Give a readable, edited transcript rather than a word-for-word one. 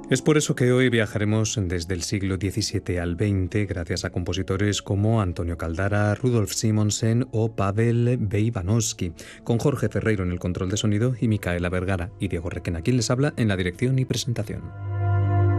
Es por eso que hoy viajaremos desde el siglo XVII al XX gracias a compositores como Antonio Caldara, Rudolf Simonsen o Pavel Beibanovsky, con Jorge Ferreiro en el control de sonido y Micaela Vergara y Diego Requena, quien les habla en la dirección y presentación.